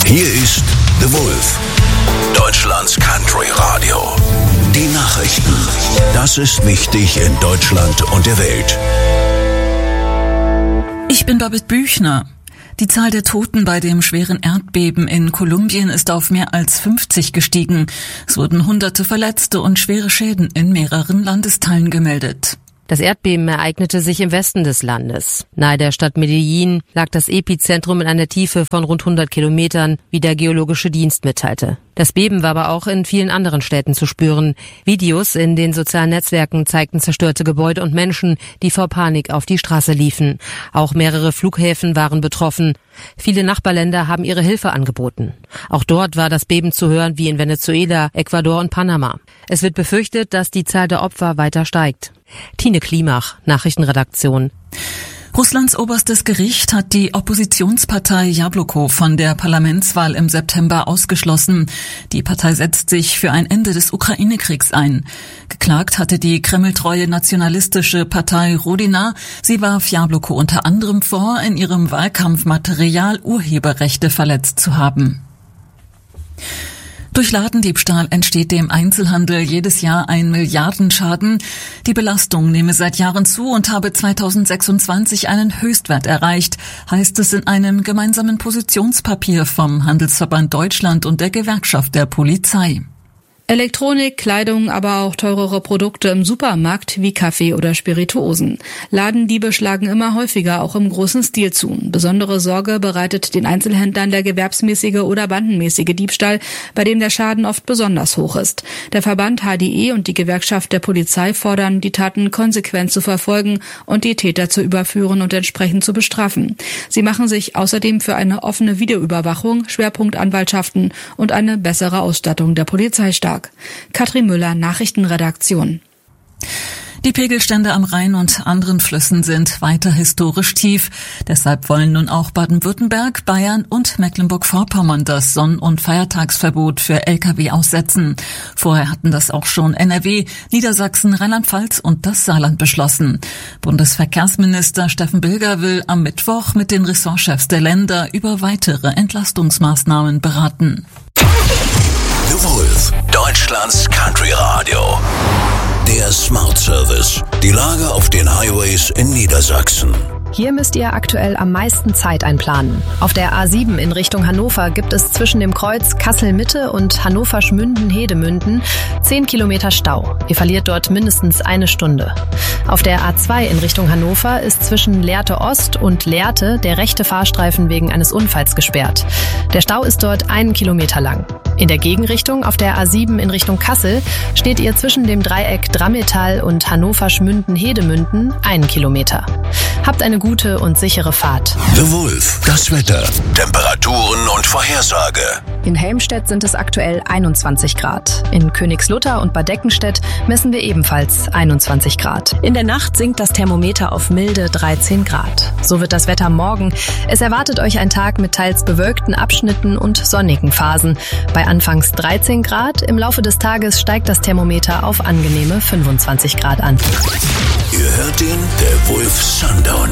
Hier ist The Wolf, Deutschlands Country Radio. Die Nachrichten. Das ist wichtig in Deutschland und der Welt. Ich bin Babette Büchner. Die Zahl der Toten bei dem schweren Erdbeben in Kolumbien ist auf mehr als 50 gestiegen. Es wurden Hunderte Verletzte und schwere Schäden in mehreren Landesteilen gemeldet. Das Erdbeben ereignete sich im Westen des Landes. Nahe der Stadt Medellin lag das Epizentrum in einer Tiefe von rund 100 Kilometern, wie der Geologische Dienst mitteilte. Das Beben war aber auch in vielen anderen Städten zu spüren. Videos in den sozialen Netzwerken zeigten zerstörte Gebäude und Menschen, die vor Panik auf die Straße liefen. Auch mehrere Flughäfen waren betroffen. Viele Nachbarländer haben ihre Hilfe angeboten. Auch dort war das Beben zu hören wie in Venezuela, Ecuador und Panama. Es wird befürchtet, dass die Zahl der Opfer weiter steigt. Tine Klimach, Nachrichtenredaktion. Russlands oberstes Gericht hat die Oppositionspartei Jabloko von der Parlamentswahl im September ausgeschlossen. Die Partei setzt sich für ein Ende des Ukraine-Kriegs ein. Geklagt hatte die kremltreue nationalistische Partei Rodina. Sie warf Jabloko unter anderem vor, in ihrem Wahlkampfmaterial Urheberrechte verletzt zu haben. Durch Ladendiebstahl entsteht dem Einzelhandel jedes Jahr ein Milliardenschaden. Die Belastung nehme seit Jahren zu und habe 2026 einen Höchstwert erreicht, heißt es in einem gemeinsamen Positionspapier vom Handelsverband Deutschland und der Gewerkschaft der Polizei. Elektronik, Kleidung, aber auch teurere Produkte im Supermarkt wie Kaffee oder Spirituosen. Ladendiebe schlagen immer häufiger auch im großen Stil zu. Besondere Sorge bereitet den Einzelhändlern der gewerbsmäßige oder bandenmäßige Diebstahl, bei dem der Schaden oft besonders hoch ist. Der Verband HDE und die Gewerkschaft der Polizei fordern, die Taten konsequent zu verfolgen und die Täter zu überführen und entsprechend zu bestrafen. Sie machen sich außerdem für eine offene Videoüberwachung, Schwerpunktanwaltschaften und eine bessere Ausstattung der Polizei stark. Katrin Müller, Nachrichtenredaktion. Die Pegelstände am Rhein und anderen Flüssen sind weiter historisch tief. Deshalb wollen nun auch Baden-Württemberg, Bayern und Mecklenburg-Vorpommern das Sonn- und Feiertagsverbot für Lkw aussetzen. Vorher hatten das auch schon NRW, Niedersachsen, Rheinland-Pfalz und das Saarland beschlossen. Bundesverkehrsminister Steffen Bilger will am Mittwoch mit den Ressortchefs der Länder über weitere Entlastungsmaßnahmen beraten. The Wolf, Deutschlands Country Radio. Der Smart Service. Die Lage auf den Highways in Niedersachsen. Hier müsst ihr aktuell am meisten Zeit einplanen. Auf der A7 in Richtung Hannover gibt es zwischen dem Kreuz Kassel-Mitte und Hannover-Schmünden-Hedemünden 10 Kilometer Stau. Ihr verliert dort mindestens eine Stunde. Auf der A2 in Richtung Hannover ist zwischen Lehrte Ost und Lehrte der rechte Fahrstreifen wegen eines Unfalls gesperrt. Der Stau ist dort 1 Kilometer lang. In der Gegenrichtung auf der A7 in Richtung Kassel steht ihr zwischen dem Dreieck Drammetal und Hannover-Schmünden-Hedemünden 1 Kilometer. Habt eine gute und sichere Fahrt. The Wolf, das Wetter, Temperaturen und Vorhersage. In Helmstedt sind es aktuell 21 Grad. In Königslutter und Bad Deckenstedt messen wir ebenfalls 21 Grad. In der Nacht sinkt das Thermometer auf milde 13 Grad. So wird das Wetter morgen. Es erwartet euch ein Tag mit teils bewölkten Abschnitten und sonnigen Phasen. Bei anfangs 13 Grad, im Laufe des Tages steigt das Thermometer auf angenehme 25 Grad an. Ihr hört den The Wolf Sundown.